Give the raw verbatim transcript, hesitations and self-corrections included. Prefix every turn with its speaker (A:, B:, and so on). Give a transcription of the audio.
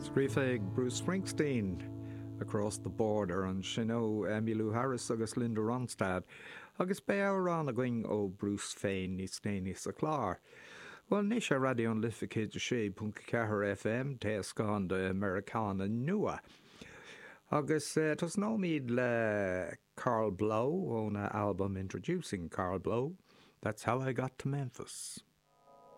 A: Scrífeigh Bruce Springsteen across the border an sinó Emmylou Harris agus Linda Ronstadt agus bearrán a going ó Bruce féin níos nénis a chlár. Well, ní sé radio an lificéid sé punca cethir F M teascán de Americana nua. Agus uh, tos no míad le Carl Blow on an album introducing Carl Blow. That's how I got to Memphis.